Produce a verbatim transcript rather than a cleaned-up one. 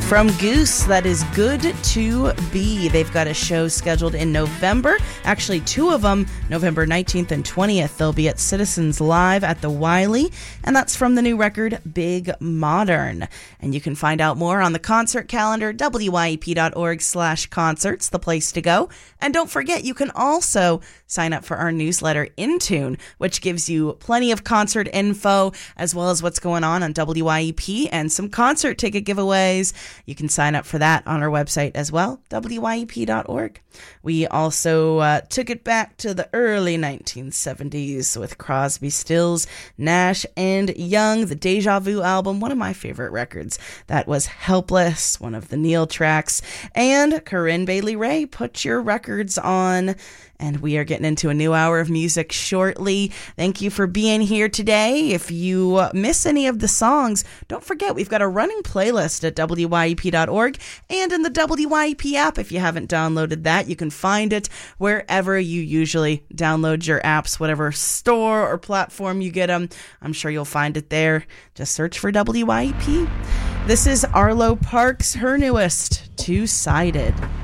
From Goose, that is Good to Be. They've got a show scheduled in November. Actually, two of them, November nineteenth and twentieth. They'll be at Citizens Live at the Wiley, and that's from the new record, Big Modern. And you can find out more on the concert calendar, W Y E P dot org slash concerts, the place to go. And don't forget, you can also sign up for our newsletter, Intune, which gives you plenty of concert info, as well as what's going on on W Y E P and some concert ticket giveaways. You can sign up for that on our website as well, W Y E P dot org. We also uh, took it back to the early nineteen seventies with Crosby, Stills, Nash, and Young, the Deja Vu album, one of my favorite records. That was Helpless, one of the Neil tracks. And Corinne Bailey Rae, Put Your Records On. And we are getting into a new hour of music shortly. Thank you for being here today. If you miss any of the songs, don't forget we've got a running playlist at W Y E P dot org and in the W Y E P app. If you haven't downloaded that, you can find it wherever you usually download your apps, whatever store or platform you get them. I'm sure you'll find it there. Just search for W Y E P. This is Arlo Parks, her newest, Two-Sided.